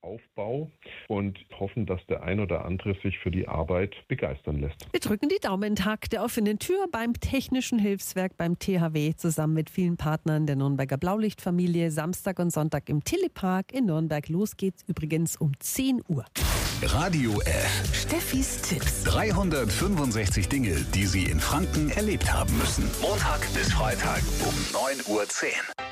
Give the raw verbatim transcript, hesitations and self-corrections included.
Aufbau und hoffen, dass der ein oder andere sich für die Arbeit begeistern lässt. Wir drücken die Daumen. Tag der offenen Tür beim Technischen Hilfswerk beim T H W zusammen mit vielen Partnern der Nürnberger Blaulichtfamilie. Samstag und Sonntag im Telepark in Nürnberg. Los geht's übrigens um zehn Uhr. Radio F. Steffis Tipps. dreihundertfünfundsechzig Dinge, die Sie in Franken erlebt haben müssen. Montag bis Freitag um neun Uhr zehn.